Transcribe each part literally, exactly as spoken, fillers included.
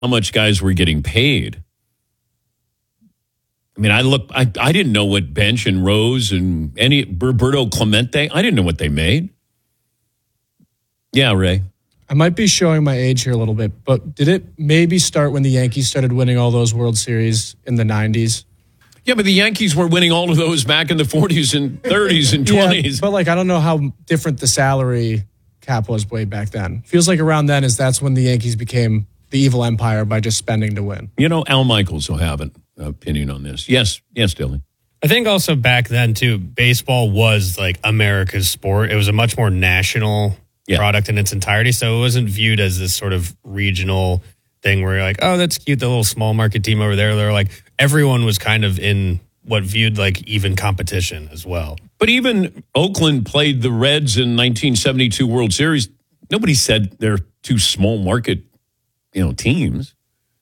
how much guys were getting paid. I mean, I look, I, I didn't know what Bench and Rose and any Roberto Clemente, I didn't know what they made. Yeah, Ray. I might be showing my age here a little bit, but did it maybe start when the Yankees started winning all those World Series in the nineties? Yeah, but the Yankees were winning all of those back in the forties and thirties and twenties. Yeah, but like, I don't know how different the salary cap was way back then. Feels like around then is that's when the Yankees became the evil empire by just spending to win. You know, Al Michaels will have an opinion on this. Yes, yes, Dylan. I think also back then, too, baseball was like America's sport. It was a much more national yeah. product in its entirety, so it wasn't viewed as this sort of regional thing where you're like, oh, that's cute, the little small market team over there. They're like, everyone was kind of in what viewed like even competition as well. But even Oakland played the Reds in nineteen seventy-two World Series. Nobody said they're two small market, you know, teams.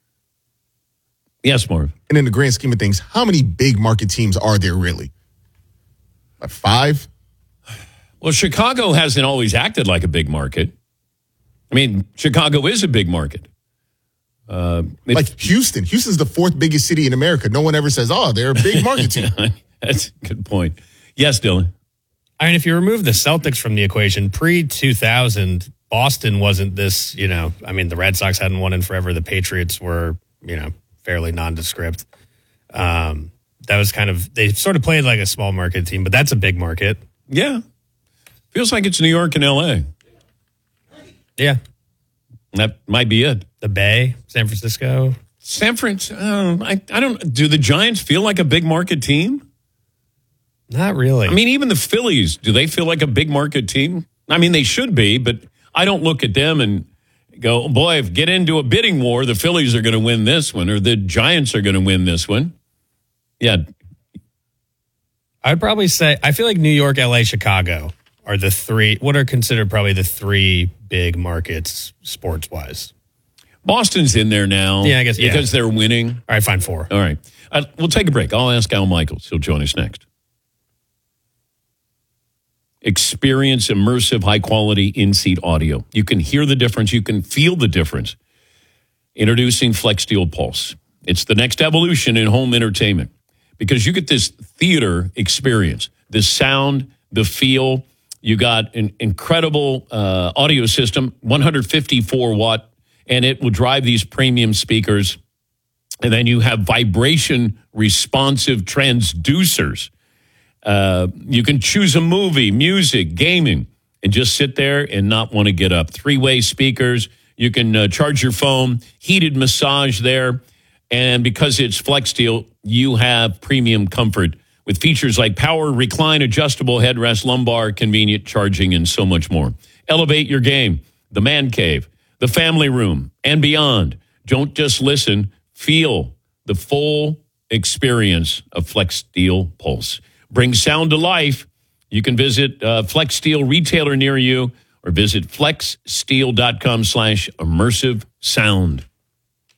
Yes, Marv. And in the grand scheme of things, how many big market teams are there really? Like five? Well, Chicago hasn't always acted like a big market. I mean, Chicago is a big market. Uh, like Houston. Houston's the fourth biggest city in America. No one ever says, oh, they're a big market team. That's a good point. Yes, Dylan. I mean, if you remove the Celtics from the equation, pre two thousand, Boston wasn't this, you know, I mean, the Red Sox hadn't won in forever. The Patriots were, you know, fairly nondescript. Um, that was kind of, they sort of played like a small market team, but that's a big market. Yeah. Feels like it's New York and L A. Yeah. That might be it. The Bay, San Francisco. San Francisco, uh, I, I don't, do the Giants feel like a big market team? Not really. I mean, even the Phillies, do they feel like a big market team? I mean, they should be, but I don't look at them and go, oh boy, if get into a bidding war, the Phillies are going to win this one, or the Giants are going to win this one. Yeah. I'd probably say, I feel like New York, L A, Chicago are the three, what are considered probably the three big markets sports-wise. Boston's in there now. Yeah, I guess, yeah. Because they're winning. All right, fine, four. All right. Uh, we'll take a break. I'll ask Al Michaels. He'll join us next. Experience immersive, high-quality in-seat audio. You can hear the difference. You can feel the difference. Introducing FlexSteel Pulse. It's the next evolution in home entertainment because you get this theater experience, the sound, the feel. You got an incredible uh, audio system, one hundred fifty-four watt, and it will drive these premium speakers. And then you have vibration responsive transducers. Uh, you can choose a movie, music, gaming, and just sit there and not want to get up. Three-way speakers. You can uh, charge your phone, heated massage there. And because it's FlexSteel, you have premium comfort with features like power, recline, adjustable headrest, lumbar, convenient charging, and so much more. Elevate your game, the man cave, the family room, and beyond. Don't just listen, feel the full experience of FlexSteel Pulse. Bring sound to life. You can visit uh, FlexSteel retailer near you or visit flexsteel.com slash immersive sound.